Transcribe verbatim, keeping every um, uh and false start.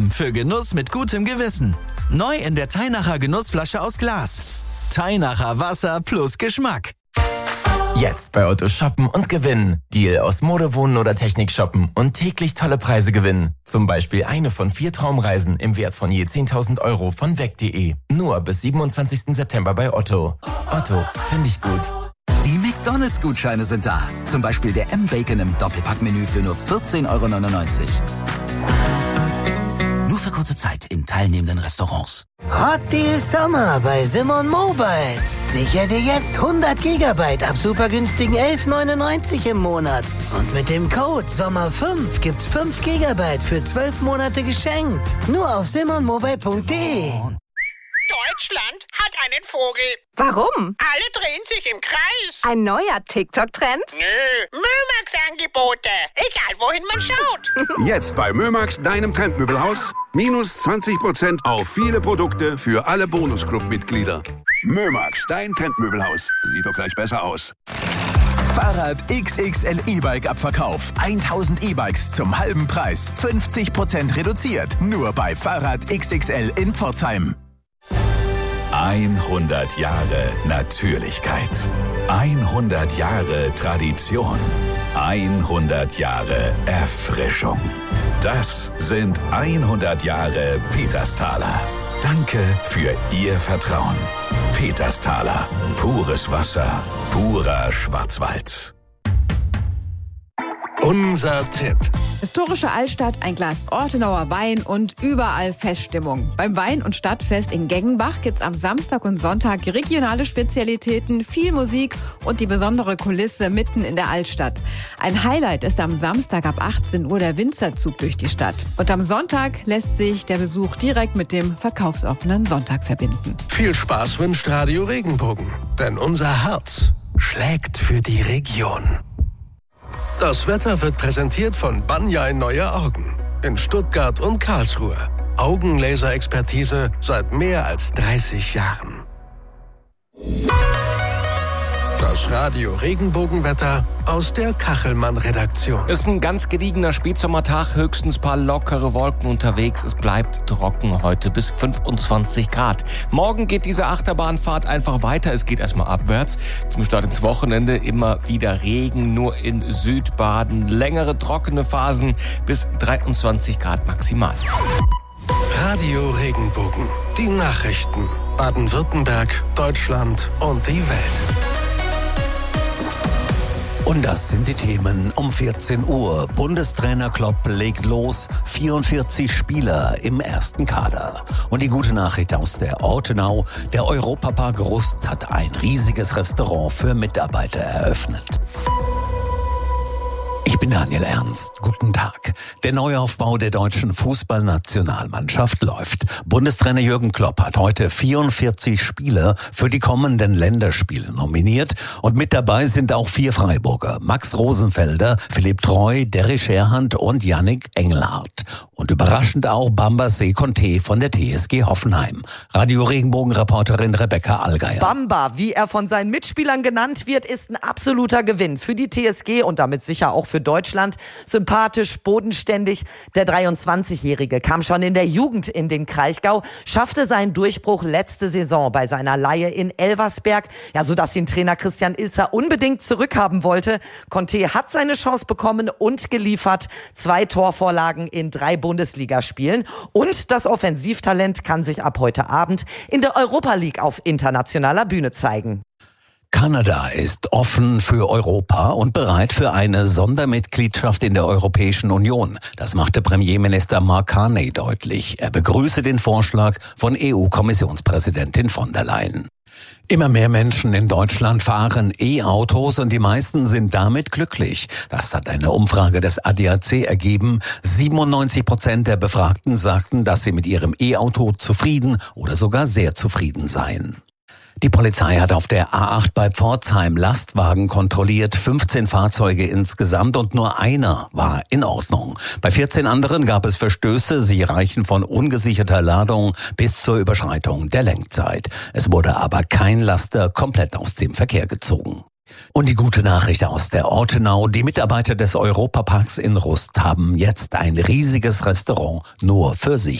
Creme für Genuss mit gutem Gewissen. Neu in der Theinacher Genussflasche aus Glas. Theinacher Wasser plus Geschmack. Jetzt bei Otto shoppen und gewinnen. Deal aus Mode, Wohnen oder Technik shoppen und täglich tolle Preise gewinnen. Zum Beispiel eine von vier Traumreisen im Wert von je zehntausend Euro von weg punkt de. Nur bis siebenundzwanzigsten September bei Otto. Otto, finde ich gut. Die McDonalds-Gutscheine sind da. Zum Beispiel der M-Bacon im Doppelpackmenü für nur vierzehn Euro neunundneunzig. Nur für kurze Zeit in teilnehmenden Restaurants. Hot Deal Sommer bei Simon Mobile. Sicher dir jetzt hundert Gigabyte ab super günstigen elf neunundneunzig im Monat. Und mit dem Code Sommer fünf gibt's fünf Gigabyte für zwölf Monate geschenkt. Nur auf simon mobile punkt de. Deutschland hat einen Vogel. Warum? Alle drehen sich im Kreis. Ein neuer TikTok-Trend? Nö, Mömax-Angebote. Egal, wohin man schaut. Jetzt bei Mömax, deinem Trendmöbelhaus. Minus zwanzig Prozent auf viele Produkte für alle Bonusclub-Mitglieder. Mömax, dein Trendmöbelhaus. Sieht doch gleich besser aus. Fahrrad X X L E-Bike Abverkauf. tausend E-Bikes zum halben Preis. fünfzig Prozent reduziert. Nur bei Fahrrad X X L in Pforzheim. hundert Jahre Natürlichkeit. hundert Jahre Tradition. hundert Jahre Erfrischung. Das sind hundert Jahre Petersthaler. Danke für Ihr Vertrauen. Petersthaler. Pures Wasser. Purer Schwarzwald. Unser Tipp. Historische Altstadt, ein Glas Ortenauer Wein und überall Feststimmung. Beim Wein- und Stadtfest in Gengenbach gibt's am Samstag und Sonntag regionale Spezialitäten, viel Musik und die besondere Kulisse mitten in der Altstadt. Ein Highlight ist am Samstag ab achtzehn Uhr der Winzerzug durch die Stadt. Und am Sonntag lässt sich der Besuch direkt mit dem verkaufsoffenen Sonntag verbinden. Viel Spaß wünscht Radio Regenbogen, denn unser Herz schlägt für die Region. Das Wetter wird präsentiert von Banjai Neue Augen in Stuttgart und Karlsruhe. Augenlaser-Expertise seit mehr als dreißig Jahren. Das Radio Regenbogenwetter aus der Kachelmann-Redaktion. Es ist ein ganz gediegener Spätsommertag, höchstens ein paar lockere Wolken unterwegs. Es bleibt trocken heute bis fünfundzwanzig Grad. Morgen geht diese Achterbahnfahrt einfach weiter. Es geht erstmal abwärts. Zum Start ins Wochenende immer wieder Regen, nur in Südbaden. Längere trockene Phasen bis dreiundzwanzig Grad maximal. Radio Regenbogen. Die Nachrichten. Baden-Württemberg, Deutschland und die Welt. Und das sind die Themen um vierzehn Uhr. Bundestrainer Klopp legt los, vierundvierzig Spieler im ersten Kader. Und die gute Nachricht aus der Ortenau, der Europapark Rust hat ein riesiges Restaurant für Mitarbeiter eröffnet. Ich bin Daniel Ernst. Guten Tag. Der Neuaufbau der deutschen Fußballnationalmannschaft läuft. Bundestrainer Jürgen Klopp hat heute vierundvierzig Spieler für die kommenden Länderspiele nominiert. Und mit dabei sind auch vier Freiburger. Max Rosenfelder, Philipp Treu, Derry Scherhand und Yannick Engelhardt. Und überraschend auch Bamba Sekonte von der T S G Hoffenheim. Radio Regenbogen-Reporterin Rebecca Allgeier. Bamba, wie er von seinen Mitspielern genannt wird, ist ein absoluter Gewinn für die T S G und damit sicher auch für Deutschland. Sympathisch, bodenständig. Der dreiundzwanzigjährige kam schon in der Jugend in den Kraichgau, schaffte seinen Durchbruch letzte Saison bei seiner Leihe in Elversberg, ja, sodass ihn Trainer Christian Ilzer unbedingt zurückhaben wollte. Conte hat seine Chance bekommen und geliefert. Zwei Torvorlagen in drei Bundesligaspielen. Und das Offensivtalent kann sich ab heute Abend in der Europa League auf internationaler Bühne zeigen. Kanada ist offen für Europa und bereit für eine Sondermitgliedschaft in der Europäischen Union. Das machte Premierminister Mark Carney deutlich. Er begrüße den Vorschlag von E U-Kommissionspräsidentin von der Leyen. Immer mehr Menschen in Deutschland fahren E-Autos und die meisten sind damit glücklich. Das hat eine Umfrage des A D A C ergeben. siebenundneunzig Prozent der Befragten sagten, dass sie mit ihrem E-Auto zufrieden oder sogar sehr zufrieden seien. Die Polizei hat auf der A acht bei Pforzheim Lastwagen kontrolliert, fünfzehn Fahrzeuge insgesamt und nur einer war in Ordnung. Bei vierzehn anderen gab es Verstöße, sie reichen von ungesicherter Ladung bis zur Überschreitung der Lenkzeit. Es wurde aber kein Laster komplett aus dem Verkehr gezogen. Und die gute Nachricht aus der Ortenau, die Mitarbeiter des Europaparks in Rust haben jetzt ein riesiges Restaurant nur für sich.